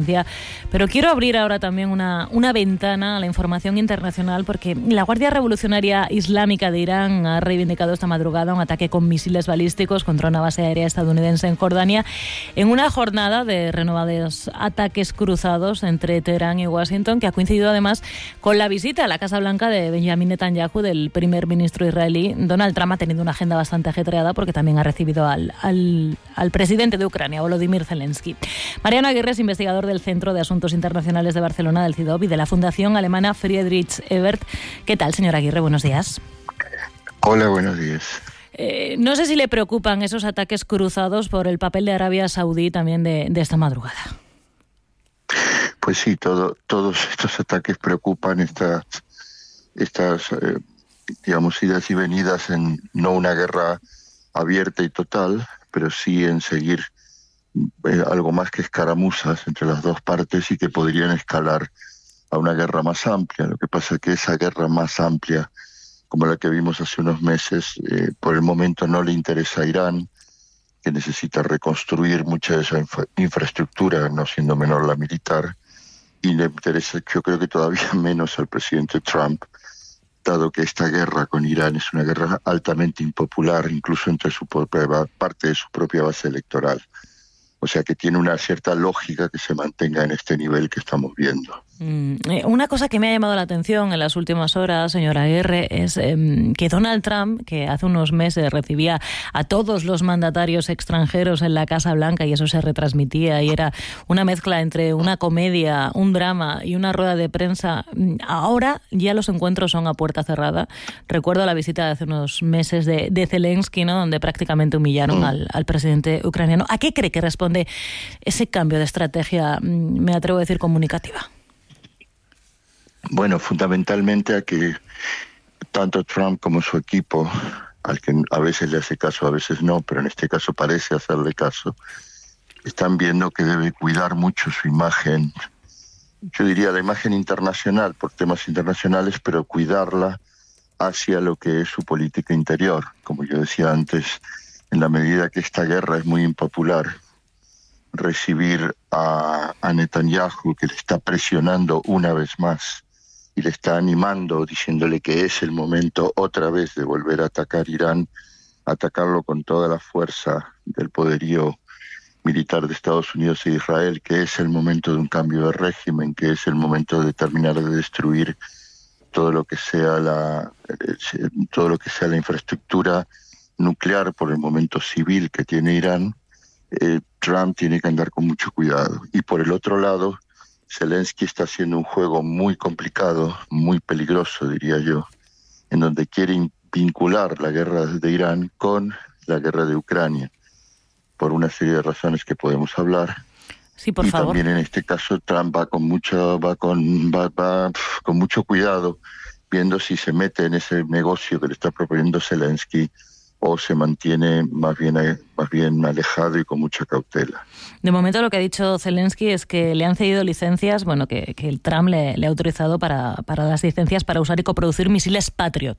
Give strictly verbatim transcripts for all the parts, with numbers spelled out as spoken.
inteligencia. Pero quiero abrir ahora también una, una ventana a la información internacional, porque la Guardia Revolucionaria Islámica de Irán ha reivindicado esta madrugada un ataque con misiles balísticos contra una base aérea estadounidense en Jordania, en una jornada de renovados ataques cruzados entre Teherán y Washington, que ha coincidido además con la visita a la Casa Blanca de Benjamin Netanyahu, del primer ministro israelí. Donald Trump ha tenido una agenda bastante ajetreada porque también ha recibido al, al, al presidente de Ucrania, Volodymyr Zelensky. Mariano Aguirre es investigador del Centro de Asuntos Internacionales de Barcelona, del C I D O B, y de la Fundación Alemana Friedrich Ebert. ¿Qué tal, señor Aguirre? Buenos días. Hola, buenos días. Eh, no sé si le preocupan esos ataques cruzados por el papel de Arabia Saudí también de, de esta madrugada. Pues sí, todo, todos estos ataques preocupan, estas, estas eh, digamos, idas y venidas en no una guerra abierta y total, pero sí en seguir eh, algo más que escaramuzas entre las dos partes y que podrían escalar a una guerra más amplia. Lo que pasa es que esa guerra más amplia, como la que vimos hace unos meses, eh, por el momento no le interesa a Irán, que necesita reconstruir mucha de esa infra- infraestructura, no siendo menor la militar, y le interesa, yo creo que todavía menos al presidente Trump, dado que esta guerra con Irán es una guerra altamente impopular, incluso entre su propia, parte de su propia base electoral. O sea que tiene una cierta lógica que se mantenga en este nivel que estamos viendo. Mm, una cosa que me ha llamado la atención en las últimas horas, señora Aguirre, es eh, que Donald Trump, que hace unos meses recibía a todos los mandatarios extranjeros en la Casa Blanca y eso se retransmitía y era una mezcla entre una comedia, un drama y una rueda de prensa, ahora ya los encuentros son a puerta cerrada. Recuerdo la visita de hace unos meses de, de Zelensky, ¿no?, donde prácticamente humillaron mm. al, al presidente ucraniano. ¿A qué cree que responde ese cambio de estrategia, me atrevo a decir, comunicativa? Bueno, fundamentalmente a que tanto Trump como su equipo, al que a veces le hace caso, a veces no, pero en este caso parece hacerle caso, están viendo que debe cuidar mucho su imagen, yo diría la imagen internacional, por temas internacionales, pero cuidarla hacia lo que es su política interior. Como yo decía antes, en la medida que esta guerra es muy impopular, recibir a, a Netanyahu, que le está presionando una vez más, y le está animando, diciéndole que es el momento otra vez de volver a atacar Irán, atacarlo con toda la fuerza del poderío militar de Estados Unidos e Israel, que es el momento de un cambio de régimen, que es el momento de terminar de destruir todo lo que sea la, todo lo que sea la infraestructura nuclear por el momento civil que tiene Irán. eh, Trump tiene que andar con mucho cuidado. Y por el otro lado, Zelensky está haciendo un juego muy complicado, muy peligroso, diría yo, en donde quiere vincular la guerra de Irán con la guerra de Ucrania, por una serie de razones que podemos hablar. Sí, por y favor. También en este caso Trump va con mucho, va con, va, va con mucho cuidado, viendo si se mete en ese negocio que le está proponiendo Zelensky o se mantiene más bien, más bien alejado y con mucha cautela. De momento lo que ha dicho Zelensky es que le han cedido licencias, bueno, que, que el Trump le, le ha autorizado para, para las licencias para usar y coproducir misiles Patriot.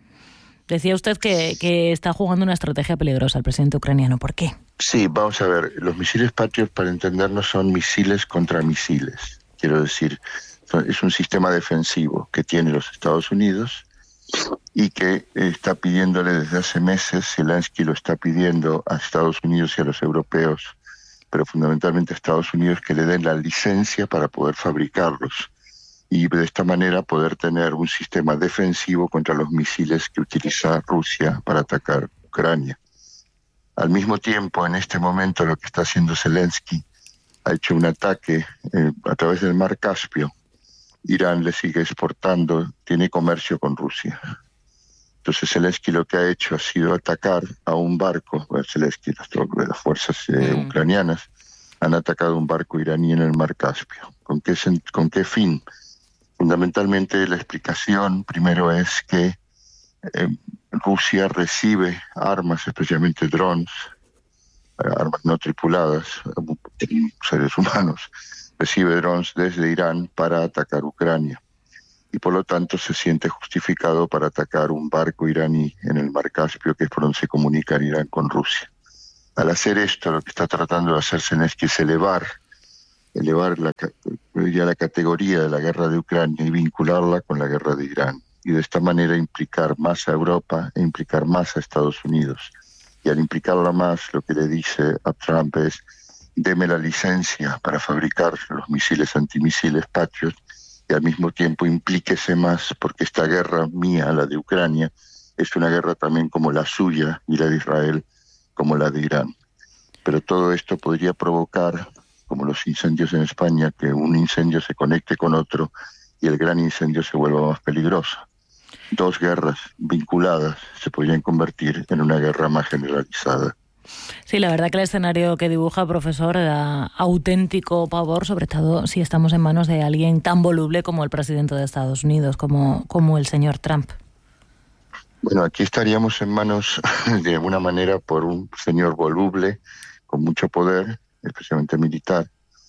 Decía usted que, que está jugando una estrategia peligrosa el presidente ucraniano. ¿Por qué? Sí, vamos a ver. Los misiles Patriot, para entendernos, son misiles contra misiles. Quiero decir, es un sistema defensivo que tiene los Estados Unidos y que está pidiéndole desde hace meses, Zelensky lo está pidiendo a Estados Unidos y a los europeos, pero fundamentalmente a Estados Unidos, que le den la licencia para poder fabricarlos y de esta manera poder tener un sistema defensivo contra los misiles que utiliza Rusia para atacar Ucrania. Al mismo tiempo, en este momento, lo que está haciendo Zelensky, ha hecho un ataque eh, a través del Mar Caspio. Irán le sigue exportando, tiene comercio con Rusia. Entonces Zelensky lo que ha hecho ha sido atacar a un barco, bueno, Zelensky, las, las fuerzas eh, mm. ucranianas, han atacado un barco iraní en el Mar Caspio. ¿Con qué, con qué fin? Fundamentalmente la explicación primero es que eh, Rusia recibe armas, especialmente drones, eh, armas no tripuladas, seres humanos, recibe drones desde Irán para atacar Ucrania. Y por lo tanto se siente justificado para atacar un barco iraní en el Mar Caspio, que es por donde se comunica Irán con Rusia. Al hacer esto, lo que está tratando de hacer Zelensky es elevar elevar la, ya la categoría de la guerra de Ucrania y vincularla con la guerra de Irán. Y de esta manera implicar más a Europa e implicar más a Estados Unidos. Y al implicarla más, lo que le dice a Trump es: deme la licencia para fabricar los misiles antimisiles Patriot, y al mismo tiempo implíquese más, porque esta guerra mía, la de Ucrania, es una guerra también como la suya, y la de Israel como la de Irán. Pero todo esto podría provocar, como los incendios en España, que un incendio se conecte con otro y el gran incendio se vuelva más peligroso. Dos guerras vinculadas se podrían convertir en una guerra más generalizada. Sí, la verdad que el escenario que dibuja, profesor, da auténtico pavor, sobre todo si estamos en manos de alguien tan voluble como el presidente de Estados Unidos, como, como el señor Trump. Bueno, aquí estaríamos en manos, de alguna manera, por un señor voluble, con mucho poder, especialmente militar,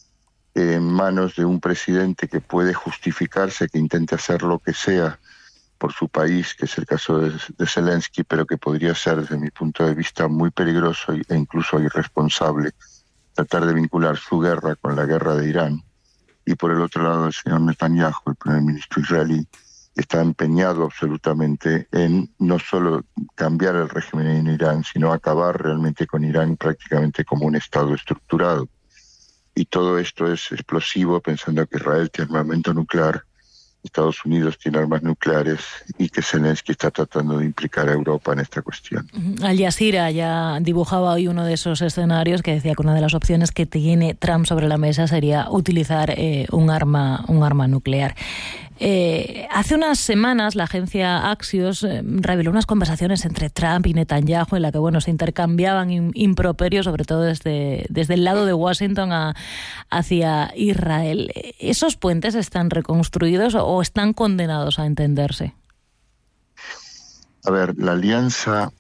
en manos de un presidente que puede justificarse, que intente hacer lo que sea por su país, que es el caso de, de Zelensky, pero que podría ser, desde mi punto de vista, muy peligroso e incluso irresponsable tratar de vincular su guerra con la guerra de Irán. Y por el otro lado, el señor Netanyahu, el primer ministro israelí, está empeñado absolutamente en no solo cambiar el régimen en Irán, sino acabar realmente con Irán prácticamente como un Estado estructurado. Y todo esto es explosivo, pensando que Israel tiene armamento nuclear, Estados Unidos tiene armas nucleares y que Zelensky está tratando de implicar a Europa en esta cuestión. Al Jazeera ya dibujaba hoy uno de esos escenarios que decía que una de las opciones que tiene Trump sobre la mesa sería utilizar eh, un arma, un arma nuclear. Eh, hace unas semanas la agencia Axios eh, reveló unas conversaciones entre Trump y Netanyahu en la que bueno se intercambiaban in, improperios, sobre todo desde, desde el lado de Washington a, hacia Israel. ¿Esos puentes están reconstruidos o están condenados a entenderse? A ver, la alianza,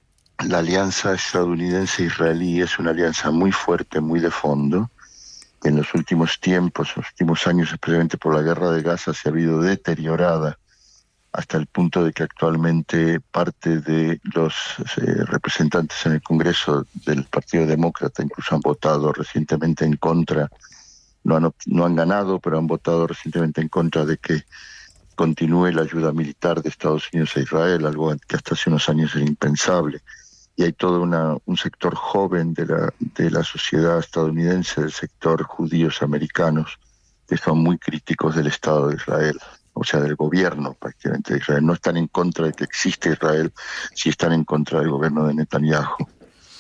la alianza estadounidense-israelí es una alianza muy fuerte, muy de fondo, que en los últimos tiempos, los últimos años, especialmente por la guerra de Gaza, se ha habido deteriorada hasta el punto de que actualmente parte de los eh, representantes en el Congreso del Partido Demócrata incluso han votado recientemente en contra, no han, no han ganado, pero han votado recientemente en contra de que continúe la ayuda militar de Estados Unidos a Israel, algo que hasta hace unos años era impensable. Y hay todo una, un sector joven de la, de la sociedad estadounidense, del sector judíos americanos, que son muy críticos del Estado de Israel, o sea, del gobierno prácticamente de Israel. No están en contra de que existe Israel, sí están en contra del gobierno de Netanyahu.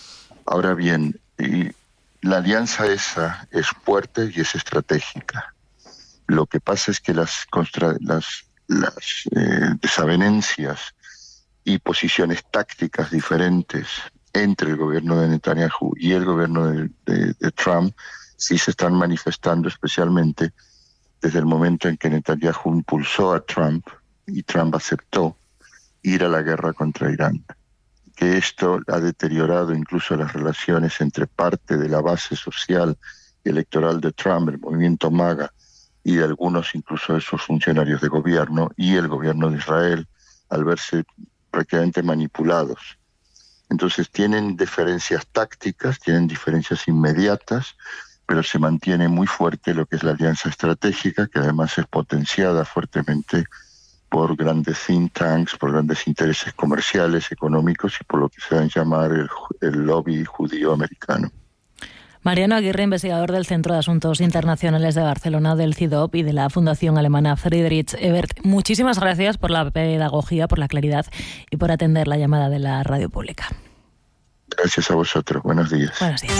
Ahora bien, y la alianza esa es fuerte y es estratégica. Lo que pasa es que las, contra, las, las eh, desavenencias y posiciones tácticas diferentes entre el gobierno de Netanyahu y el gobierno de, de, de Trump sí se están manifestando, especialmente desde el momento en que Netanyahu impulsó a Trump y Trump aceptó ir a la guerra contra Irán. Que esto ha deteriorado incluso las relaciones entre parte de la base social y electoral de Trump, el movimiento MAGA, y de algunos incluso de sus funcionarios de gobierno y el gobierno de Israel, al verse prácticamente manipulados. Entonces tienen diferencias tácticas, tienen diferencias inmediatas, pero se mantiene muy fuerte lo que es la alianza estratégica, que además es potenciada fuertemente por grandes think tanks, por grandes intereses comerciales, económicos y por lo que se va a llamar el, el lobby judío americano. Mariano Aguirre, investigador del Centro de Asuntos Internacionales de Barcelona, del C I D O P y de la Fundación Alemana Friedrich Ebert. Muchísimas gracias por la pedagogía, por la claridad y por atender la llamada de la radio pública. Gracias a vosotros. Buenos días. Buenos días.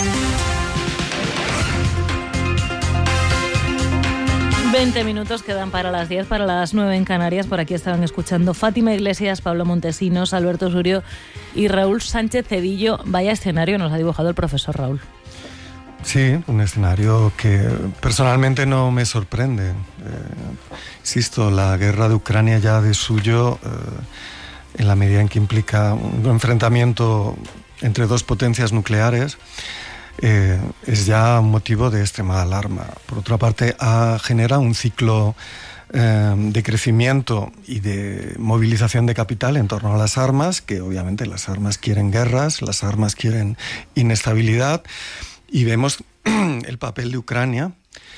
veinte minutos quedan para las diez, para las nueve en Canarias. Por aquí estaban escuchando Fátima Iglesias, Pablo Montesinos, Alberto Surio y Raúl Sánchez Cedillo. Vaya escenario nos ha dibujado el profesor Raúl. Sí, un escenario que personalmente no me sorprende. Eh, insisto, la guerra de Ucrania ya de suyo, eh, en la medida en que implica un enfrentamiento entre dos potencias nucleares, eh, es ya un motivo de extrema alarma. Por otra parte, ha, genera un ciclo eh, de crecimiento y de movilización de capital en torno a las armas, que obviamente las armas quieren guerras, las armas quieren inestabilidad. Y vemos el papel de Ucrania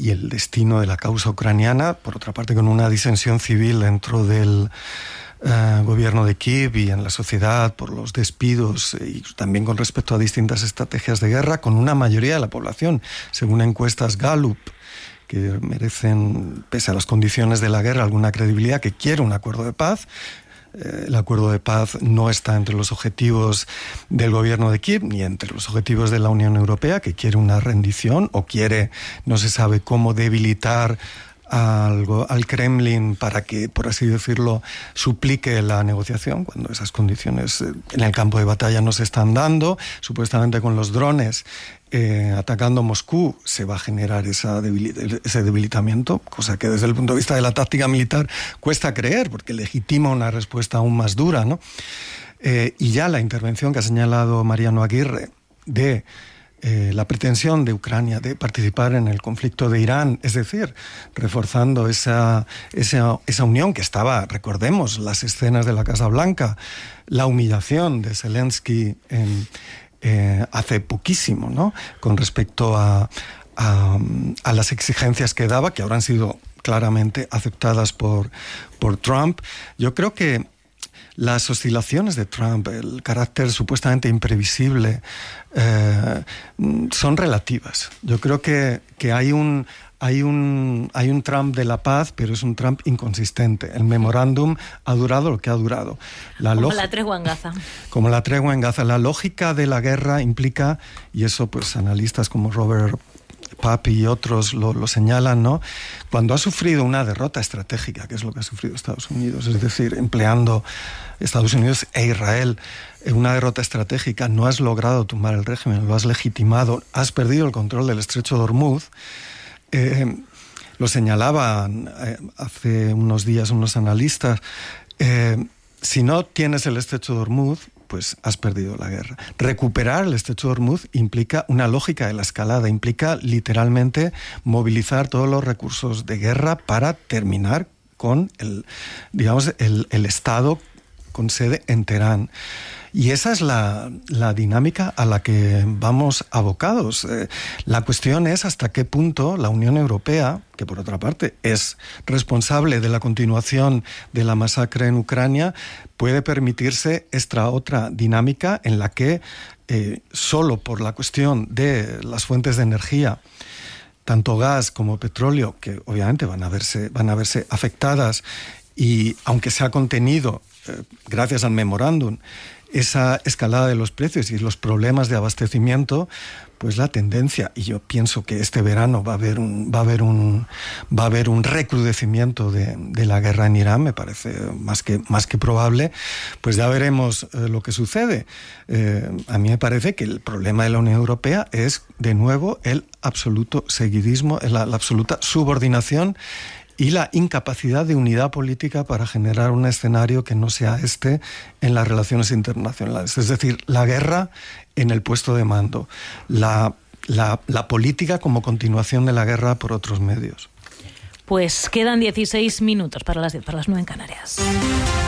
y el destino de la causa ucraniana, por otra parte con una disensión civil dentro del Uh, gobierno de Kiev y en la sociedad por los despidos y también con respecto a distintas estrategias de guerra, con una mayoría de la población, según encuestas Gallup, que merecen, pese a las condiciones de la guerra, alguna credibilidad, que quiere un acuerdo de paz. Eh, el acuerdo de paz no está entre los objetivos del gobierno de Kiev ni entre los objetivos de la Unión Europea, que quiere una rendición o quiere, no se sabe cómo, debilitar Al, al Kremlin para que, por así decirlo, suplique la negociación cuando esas condiciones en el campo de batalla no se están dando. Supuestamente con los drones eh, atacando Moscú se va a generar esa debil- ese debilitamiento, cosa que desde el punto de vista de la táctica militar cuesta creer porque legitima una respuesta aún más dura, ¿no? Eh, y ya la intervención que ha señalado Mariano Aguirre de Eh, la pretensión de Ucrania de participar en el conflicto de Irán, es decir, reforzando esa, esa, esa unión que estaba, recordemos, las escenas de la Casa Blanca, la humillación de Zelensky en, eh, hace poquísimo, ¿no? Con respecto a, a, a las exigencias que daba, que ahora han sido claramente aceptadas por, por Trump. Yo creo que las oscilaciones de Trump, el carácter supuestamente imprevisible, eh, son relativas. Yo creo que, que hay un hay un hay un Trump de la paz, pero es un Trump inconsistente. El memorándum ha durado lo que ha durado. La como log- la tregua en Gaza. Como la tregua en Gaza. La lógica de la guerra implica, y eso pues analistas como Robert Papi y otros lo, lo señalan, ¿no? Cuando ha sufrido una derrota estratégica, que es lo que ha sufrido Estados Unidos, es decir, empleando Estados Unidos e Israel en una derrota estratégica, no has logrado tumbar el régimen, lo has legitimado, has perdido el control del estrecho de Hormuz. Eh, lo señalaban eh, hace unos días unos analistas. Eh, si no tienes el estrecho de Hormuz, pues has perdido la guerra. Recuperar el estrecho de Hormuz implica una lógica de la escalada, implica literalmente movilizar todos los recursos de guerra para terminar con el, digamos, el, el Estado con sede en Teherán. Y esa es la, la dinámica a la que vamos abocados. Eh, la cuestión es hasta qué punto la Unión Europea, que por otra parte es responsable de la continuación de la masacre en Ucrania, puede permitirse esta otra dinámica en la que eh, solo por la cuestión de las fuentes de energía, tanto gas como petróleo, que obviamente van a verse, van a verse afectadas, y aunque se ha contenido, eh, gracias al memorándum, esa escalada de los precios y los problemas de abastecimiento, pues la tendencia, y yo pienso que este verano va a haber un, va a haber un, va a haber un recrudecimiento de, de la guerra en Irán, me parece más que, más que probable, pues ya veremos eh, lo que sucede. Eh, a mí me parece que el problema de la Unión Europea es, de nuevo, el absoluto seguidismo, la, la absoluta subordinación y la incapacidad de unidad política para generar un escenario que no sea este en las relaciones internacionales. Es decir, la guerra en el puesto de mando, la, la, la política como continuación de la guerra por otros medios. Pues quedan dieciséis minutos para las diez, para las nueve en Canarias.